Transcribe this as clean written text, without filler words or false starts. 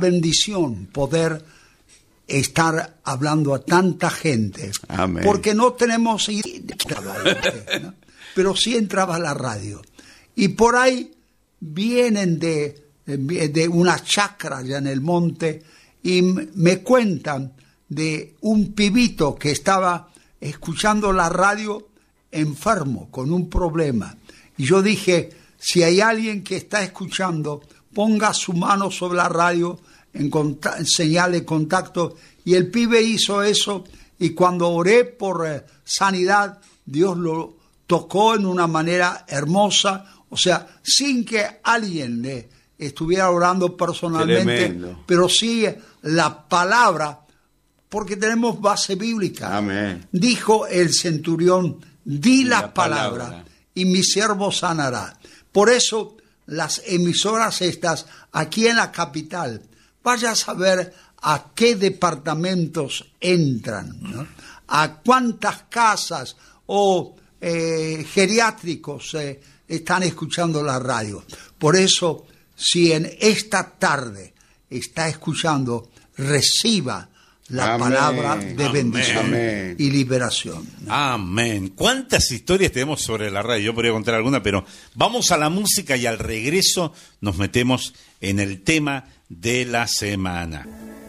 bendición poder estar hablando a tanta gente. Amén. Porque no tenemos ¿no? Pero sí entraba a la radio. Y por ahí vienen de una chacra allá en el monte y me cuentan de un pibito que estaba escuchando la radio enfermo, con un problema. Y yo dije, si hay alguien que está escuchando, ponga su mano sobre la radio en señal de contacto. Y el pibe hizo eso, y cuando oré por sanidad, Dios lo tocó en una manera hermosa, o sea, sin que alguien le estuviera orando personalmente. Tremendo. Pero sí la palabra, porque tenemos base bíblica. Amén. Dijo el centurión, di la palabra y mi siervo sanará. Por eso las emisoras estas aquí en la capital, vaya a saber a qué departamentos entran, ¿no? A cuántas casas o geriátricos están escuchando la radio. Por eso, si en esta tarde está escuchando, reciba la palabra de bendición y liberación, ¿no? Amén. ¿Cuántas historias tenemos sobre la radio? Yo podría contar alguna, pero vamos a la música y al regreso nos metemos en el tema de la semana.